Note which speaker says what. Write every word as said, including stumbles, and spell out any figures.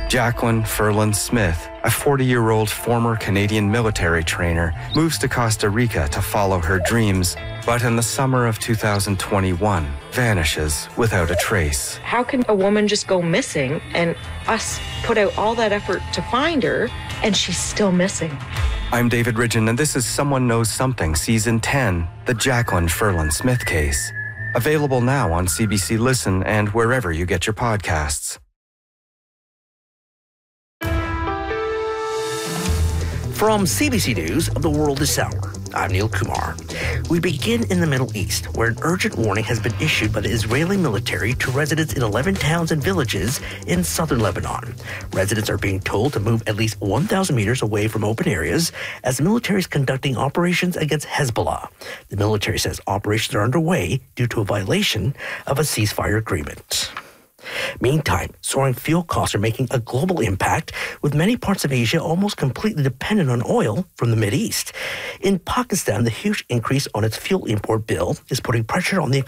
Speaker 1: Jacqueline Furlan Smith, a forty-year-old former Canadian military trainer, moves to Costa Rica to follow her dreams, but in the summer of two thousand twenty-one, vanishes without a trace.
Speaker 2: How can a woman just go missing and us put out all that effort to find her and she's still missing?
Speaker 1: I'm David Ridgen, and this is Someone Knows Something, Season ten, the Jacqueline Furlan Smith case. Available now on C B C Listen and wherever you get your podcasts.
Speaker 3: From C B C News, The World This Hour, I'm Neil Kumar. We begin in the Middle East, where an urgent warning has been issued by the Israeli military to residents in eleven towns and villages in southern Lebanon. Residents are being told to move at least one thousand meters away from open areas as the military is conducting operations against Hezbollah. The military says operations are underway due to a violation of a ceasefire agreement. Meantime, soaring fuel costs are making a global impact, with many parts of Asia almost completely dependent on oil from the Mideast. In Pakistan, the huge increase on its fuel import bill is putting pressure on the